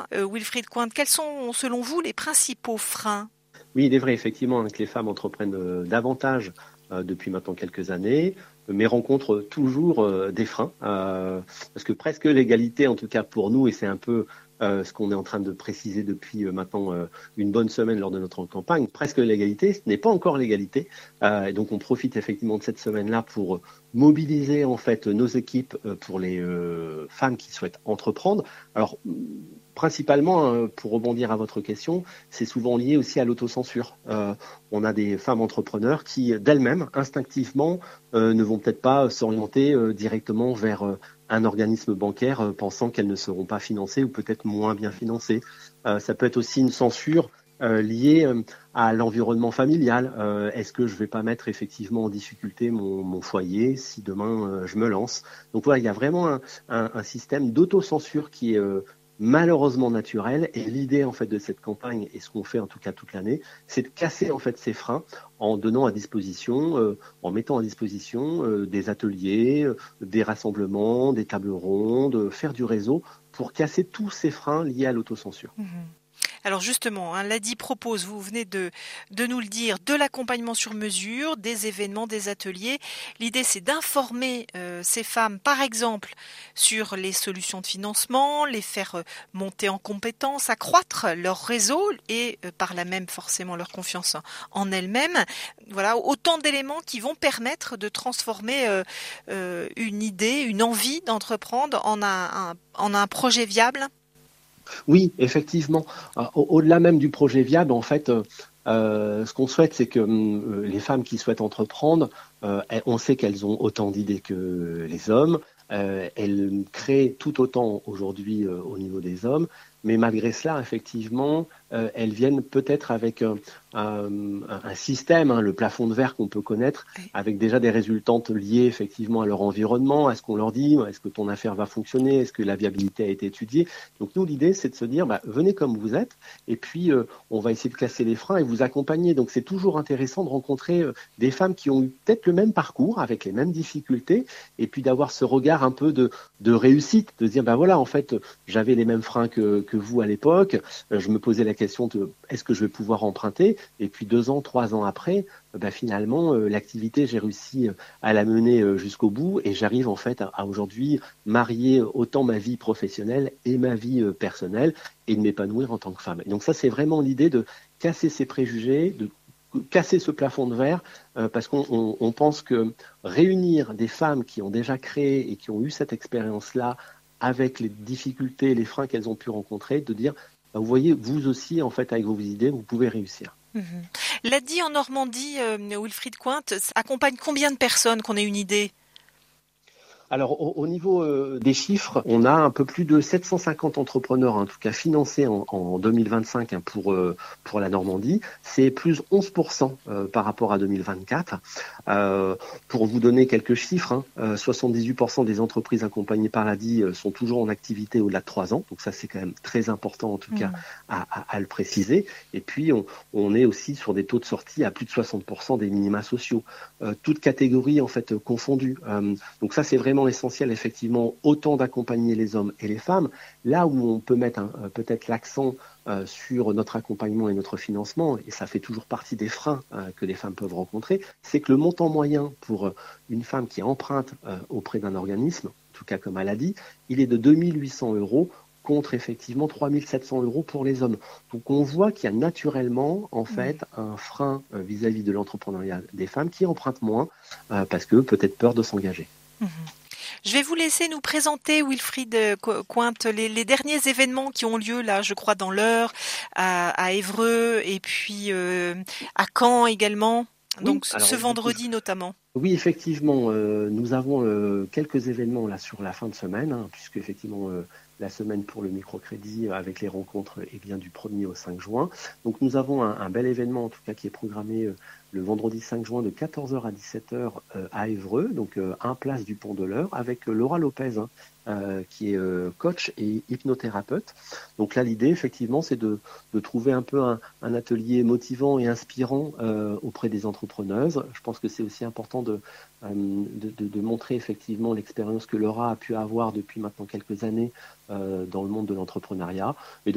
Wilfried Cointe, quels sont selon vous les principaux freins? Oui, il est vrai effectivement que les femmes entreprennent davantage depuis maintenant quelques années, mais rencontrent toujours des freins, parce que presque l'égalité, en tout cas pour nous, et c'est un peu ce qu'on est en train de préciser depuis maintenant une bonne semaine lors de notre campagne, presque l'égalité, ce n'est pas encore l'égalité, et donc on profite effectivement de cette semaine-là pour mobiliser en fait nos équipes pour les femmes qui souhaitent entreprendre. Alors principalement, pour rebondir à votre question, c'est souvent lié aussi à l'autocensure. On a des femmes entrepreneurs qui, d'elles-mêmes, instinctivement, ne vont peut-être pas s'orienter directement vers un organisme bancaire pensant qu'elles ne seront pas financées ou peut-être moins bien financées. Ça peut être aussi une censure liée à l'environnement familial. Est-ce que je ne vais pas mettre effectivement en difficulté mon foyer si demain je me lance? Donc voilà, il y a vraiment un système d'autocensure qui est malheureusement naturel. Et l'idée en fait de cette campagne, et ce qu'on fait en tout cas toute l'année, c'est de casser en fait ces freins en donnant à disposition, en mettant à disposition des ateliers, des rassemblements, des tables rondes, faire du réseau pour casser tous ces freins liés à l'autocensure. Alors justement, l'ADI propose, vous venez de nous le dire, de l'accompagnement sur mesure, des événements, des ateliers. L'idée, c'est d'informer ces femmes, par exemple, sur les solutions de financement, les faire monter en compétences, accroître leur réseau et par là même forcément leur confiance en elles-mêmes. Voilà, autant d'éléments qui vont permettre de transformer une idée, une envie d'entreprendre en un projet viable. Oui, effectivement. Au-delà même du projet viable, en fait, ce qu'on souhaite, c'est que les femmes qui souhaitent entreprendre, on sait qu'elles ont autant d'idées que les hommes. Elles créent tout autant aujourd'hui au niveau des hommes, mais malgré cela, effectivement, elles viennent peut-être avec un système, hein, le plafond de verre qu'on peut connaître, avec déjà des résultantes liées effectivement à leur environnement, à ce qu'on leur dit, est-ce que ton affaire va fonctionner, est-ce que la viabilité a été étudiée. Donc nous, l'idée, c'est de se dire, venez comme vous êtes, et puis on va essayer de casser les freins et vous accompagner. Donc c'est toujours intéressant de rencontrer des femmes qui ont eu peut-être le même parcours, avec les mêmes difficultés, et puis d'avoir ce regard un peu de réussite, de se dire, voilà, en fait, j'avais les mêmes freins que vous à l'époque, je me posais la question de est-ce que je vais pouvoir emprunter, et puis 2 ans, 3 ans après, finalement, l'activité, j'ai réussi à la mener jusqu'au bout, et j'arrive en fait à aujourd'hui marier autant ma vie professionnelle et ma vie personnelle, et de m'épanouir en tant que femme. Et donc ça, c'est vraiment l'idée de casser ces préjugés, de casser ce plafond de verre, parce qu'on pense que réunir des femmes qui ont déjà créé et qui ont eu cette expérience-là, avec les difficultés, les freins qu'elles ont pu rencontrer, de dire, vous voyez, vous aussi, en fait, avec vos idées, vous pouvez réussir. L'ADI en Normandie, Wilfried Cointe, accompagne combien de personnes, qu'on ait une idée? Alors, au niveau des chiffres, on a un peu plus de 750 entrepreneurs, en tout cas financés en 2025 pour la Normandie. C'est plus 11% par rapport à 2024. Pour vous donner quelques chiffres, 78% des entreprises accompagnées par l'ADI sont toujours en activité au-delà de 3 ans. Donc ça, c'est quand même très important, en tout cas, à le préciser. Et puis, on est aussi sur des taux de sortie à plus de 60% des minima sociaux. Toutes catégories, en fait, confondues. Donc ça, c'est vraiment essentiel, effectivement, autant d'accompagner les hommes et les femmes. Là où on peut mettre peut-être l'accent sur notre accompagnement et notre financement, et ça fait toujours partie des freins que les femmes peuvent rencontrer, c'est que le montant moyen pour une femme qui emprunte auprès d'un organisme, en tout cas comme elle a dit, il est de 2 800 € contre effectivement 3 700 € pour les hommes. Donc on voit qu'il y a naturellement en fait un frein vis-à-vis de l'entrepreneuriat des femmes qui empruntent moins parce que peut-être peur de s'engager. Je vais vous laisser nous présenter, Wilfried Cointe, les derniers événements qui ont lieu là, je crois, dans l'Eure, à Évreux et puis à Caen également. Oui, Donc ce alors du coup, vendredi notamment. oui, effectivement, nous avons quelques événements là sur la fin de semaine, puisque effectivement la semaine pour le microcrédit avec les rencontres est bien du 1er au 5 juin. Donc nous avons un bel événement en tout cas qui est programmé le vendredi 5 juin de 14h à 17h à Évreux, donc 1 place du Pont de l'Eure, avec Laura Lopez, qui est coach et hypnothérapeute. Donc là, l'idée, effectivement, c'est de trouver un peu un atelier motivant et inspirant auprès des entrepreneuses. Je pense que c'est aussi important de montrer effectivement l'expérience que Laura a pu avoir depuis maintenant quelques années dans le monde de l'entrepreneuriat. Et